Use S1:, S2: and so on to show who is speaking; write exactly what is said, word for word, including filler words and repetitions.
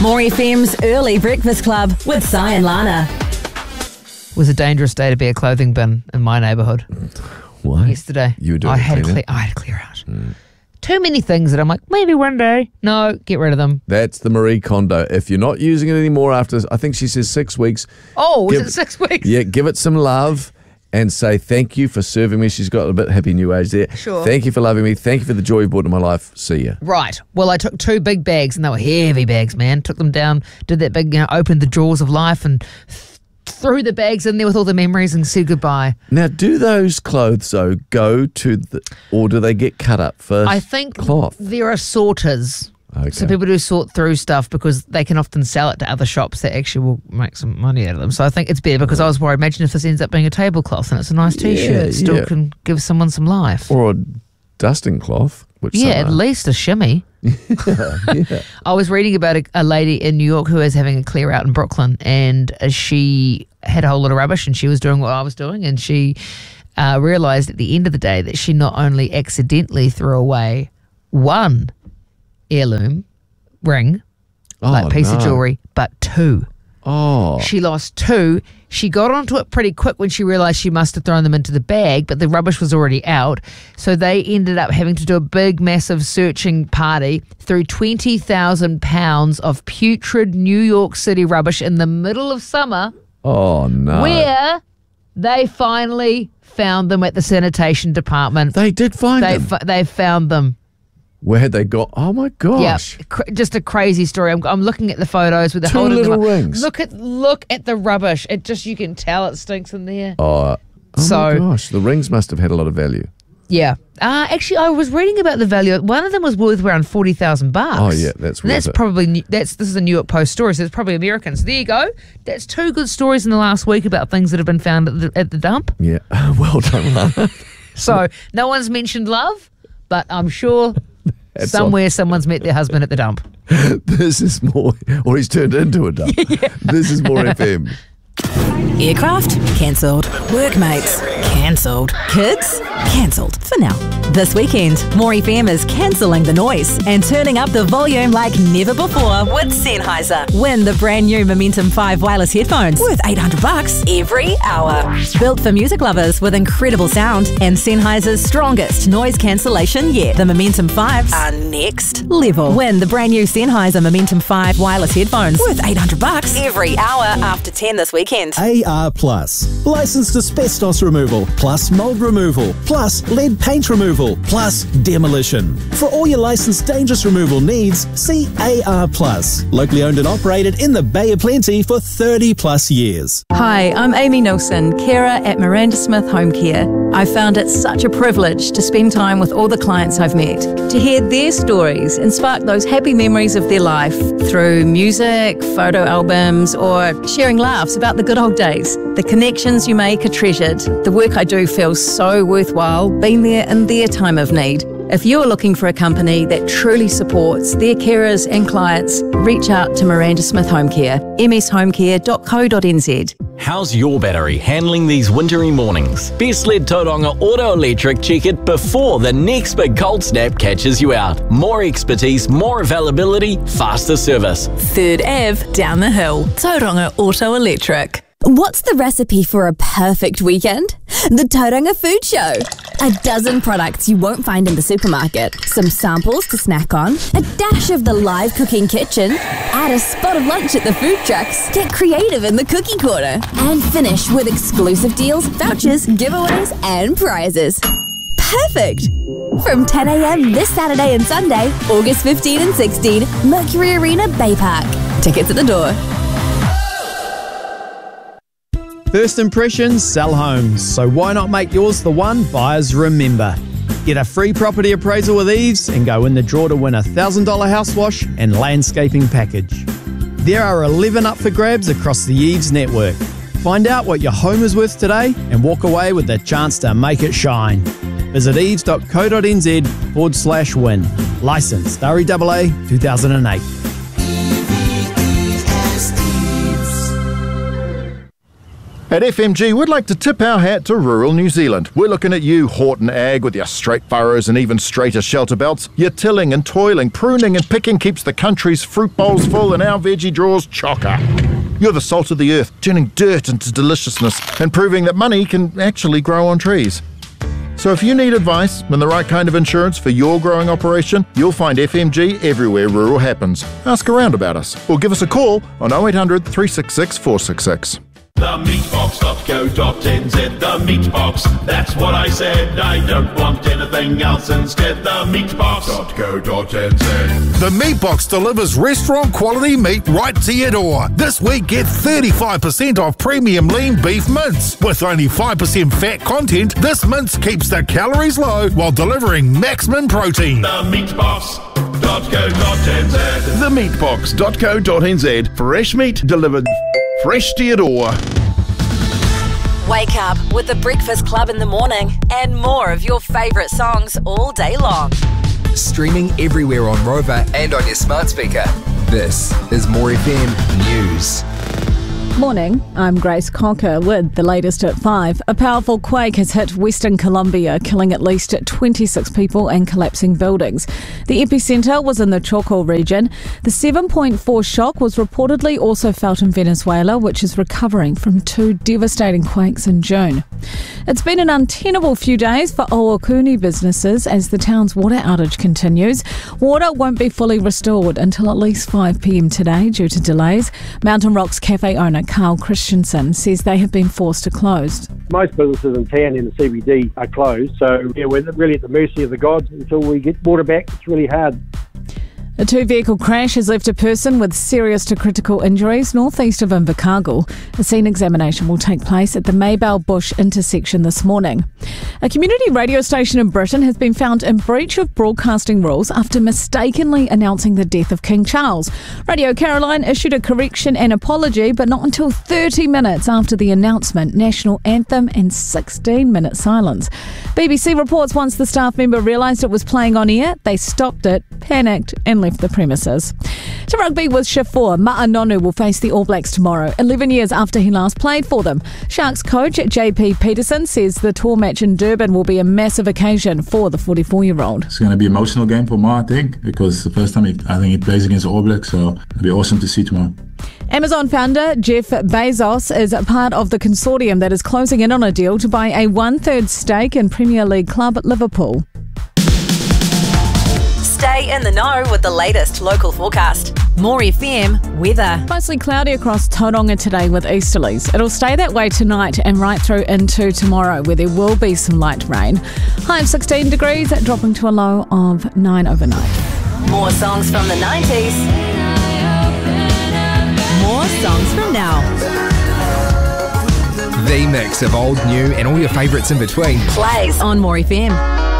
S1: More F M's Early Breakfast Club with Si and Lana.
S2: It was a dangerous day to be a clothing bin in my neighbourhood.
S3: Why?
S2: Yesterday.
S3: You were doing
S2: I had, to
S3: cleaning?
S2: clear, I had to clear out. Mm. Too many things that I'm like, maybe one day. No, get rid of them.
S3: That's the Marie Kondo. If you're not using it anymore after, I think she says six weeks.
S2: Oh, was
S3: give,
S2: it six weeks?
S3: Yeah, give it some love and say thank you for serving me. She's got a bit hippie new age there.
S2: Sure.
S3: Thank you for loving me. Thank you for the joy you brought to my life. See ya.
S2: Right. Well, I took two big bags, and they were heavy bags, man. Took them down, did that big, you know, opened the drawers of life and th- threw the bags in there with all the memories and said goodbye.
S3: Now, do those clothes, though, go to the, or do they get cut up for
S2: I think
S3: cloth?
S2: there are sorters.
S3: Okay.
S2: So people do sort through stuff because they can often sell it to other shops that actually will make some money out of them. So I think it's better because I was worried, imagine if this ends up being a tablecloth and it's a nice T-shirt.
S3: Yeah,
S2: It still
S3: yeah.
S2: can give someone some life.
S3: Or a dusting cloth. Which
S2: Yeah,
S3: some
S2: at
S3: are.
S2: least a shimmy.
S3: yeah, yeah.
S2: I was reading about a, a lady in New York who is having a clear out in Brooklyn, and uh, she had a whole lot of rubbish and she was doing what I was doing, and she uh, realised at the end of the day that she not only accidentally threw away one heirloom ring,
S3: Oh,
S2: like piece
S3: no.
S2: of jewellery, but two.
S3: Oh.
S2: She lost two. She got onto it pretty quick when she realised she must have thrown them into the bag, but the rubbish was already out. So they ended up having to do a big, massive searching party through twenty thousand pounds of putrid New York City rubbish in the middle of summer,
S3: Oh, no.
S2: where they finally found them at the sanitation department.
S3: They did find
S2: They,
S3: them.
S2: f- they found them.
S3: Where had they got? Oh, my gosh.
S2: Yeah, cr- just a crazy story. I'm, I'm looking at the photos with the
S3: Two
S2: holding them
S3: little
S2: up.
S3: rings.
S2: Look at look at the rubbish. It just, you can tell it stinks in there.
S3: Oh, oh
S2: So-
S3: my gosh. The rings must have had a lot of value.
S2: Yeah. Uh, actually, I was reading about the value. One of them was worth around forty thousand bucks.
S3: Oh, yeah, that's
S2: And that's
S3: worth it.
S2: probably new- that's this is a New York Post story, so it's probably American. So there you go. That's two good stories in the last week about things that have been found at the, at the dump.
S3: Yeah. Well done, Lana.
S2: So no one's mentioned love, but I'm sure
S3: That's
S2: somewhere someone's met their husband at the dump.
S3: This is more, or he's turned into a dump. This is more F M.
S1: Aircraft? Cancelled. Workmates? Cancelled. Kids? Cancelled. For now. This weekend, More F M is cancelling the noise and turning up the volume like never before with Sennheiser. Win the brand new Momentum five wireless headphones worth eight hundred bucks every hour. Built for music lovers with incredible sound and Sennheiser's strongest noise cancellation yet. The Momentum fives are next level. Win the brand new Sennheiser Momentum five wireless headphones worth eight hundred bucks every hour after ten this weekend.
S4: A R Plus. Licensed asbestos removal, plus mold removal, plus lead paint removal, plus demolition. For all your licensed dangerous removal needs, see A R Plus. Locally owned and operated in the Bay of Plenty for thirty plus years.
S5: Hi, I'm Amy Nilsson, carer at Miranda Smith Home Care. I found it such a privilege to spend time with all the clients I've met, to hear their stories and spark those happy memories of their life through music, photo albums, or sharing laughs about the good old days. The connections you make are treasured. The work I do feels so worthwhile being there in their time of need. If you're looking for a company that truly supports their carers and clients, reach out to Miranda Smith Home Care, m s home care dot co dot n z.
S6: How's your battery handling these wintry mornings? Best let Tauranga Auto Electric check it before the next big cold snap catches you out. More expertise, more availability, faster service.
S5: Third Avenue, down the hill. Tauranga Auto Electric.
S7: What's the recipe for a perfect weekend? The Tauranga Food Show. A dozen products you won't find in the supermarket, some samples to snack on, a dash of the live cooking kitchen, add a spot of lunch at the food trucks, get creative in the cookie corner, and finish with exclusive deals, vouchers, giveaways, and prizes. Perfect! From ten a.m. this Saturday and Sunday, August fifteenth and sixteenth, Mercury Arena Bay Park. Tickets at the door.
S8: First impressions sell homes, so why not make yours the one buyers remember? Get a free property appraisal with Eves and go in the draw to win a one thousand dollars house wash and landscaping package. There are eleven up for grabs across the Eves network. Find out what your home is worth today and walk away with the chance to make it shine. Visit eves dot co dot n z forward slash win. Licensed R E A A two thousand eight.
S9: At F M G, we'd like to tip our hat to rural New Zealand. We're looking at you, Horton Ag, with your straight furrows and even straighter shelter belts. Your tilling and toiling, pruning and picking keeps the country's fruit bowls full and our veggie drawers chocker. You're the salt of the earth, turning dirt into deliciousness and proving that money can actually grow on trees. So if you need advice and the right kind of insurance for your growing operation, you'll find F M G everywhere rural happens. Ask around about us or give us a call on oh eight hundred, three six six, four six six.
S10: The meatbox dot co dot n z, the meatbox, that's what I said. I don't want anything else instead. The meatbox dot co dot n z.
S11: The Meatbox delivers restaurant quality meat right to your door. This week, get thirty-five percent off premium lean beef mince. With only five percent fat content, this mince keeps the calories low while delivering maximum protein.
S10: The meatbox dot co dot n z.
S12: The meatbox dot co dot n z. Fresh meat delivered fresh to your door.
S1: Wake up with the Breakfast Club in the morning and more of your favourite songs all day long.
S13: Streaming everywhere on Rover and on your smart speaker. This is More F M News.
S14: Morning, I'm Grace Cocker with the latest at five. A powerful quake has hit Western Colombia, killing at least twenty-six people and collapsing buildings. The epicentre was in the Choco region. The seven point four shock was reportedly also felt in Venezuela, which is recovering from two devastating quakes in June. It's been an untenable few days for Ohakune businesses as the town's water outage continues. Water won't be fully restored until at least five p.m. today due to delays. Mountain Rocks cafe owner Carl Christensen says they have been forced to close.
S15: Most businesses in town in the C B D are closed, so yeah, we're really at the mercy of the gods until we get water back. It's really hard.
S14: A two-vehicle crash has left a person with serious to critical injuries northeast of Invercargill. A scene examination will take place at the Maybell Bush intersection this morning. A community radio station in Britain has been found in breach of broadcasting rules after mistakenly announcing the death of King Charles. Radio Caroline issued a correction and apology, but not until thirty minutes after the announcement, national anthem and sixteen minute silence. B B C reports once the staff member realised it was playing on air, they stopped it, panicked and left the premises. To rugby with Shafor, Ma'anonu will face the All Blacks tomorrow, eleven years after he last played for them. Sharks coach J P Peterson says the tour match in Durban will be a massive occasion for the forty-four-year-old.
S16: It's going to be an emotional game for Ma, I think, because it's the first time he, I think he plays against the All Blacks, so it'll be awesome to see tomorrow.
S14: Amazon founder Jeff Bezos is a part of the consortium that is closing in on a deal to buy a one-third stake in Premier League club Liverpool.
S1: Stay in the know with the latest local forecast. More F M weather.
S14: Mostly cloudy across Tauranga today with easterlies. It'll stay that way tonight and right through into tomorrow, where there will be some light rain. High of sixteen degrees, dropping to a low of nine overnight.
S1: More songs from the nineties. More songs from now.
S13: The mix of old, new and all your favourites in between
S1: Plays on More F M.